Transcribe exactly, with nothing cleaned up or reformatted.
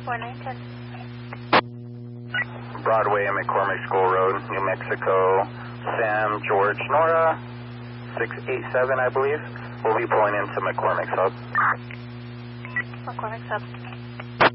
four nine ten. Broadway and McCormick School Road, New Mexico. Sam, George, Nora, six eight seven, I believe. We'll be pulling into McCormick Sub. McCormick Sub.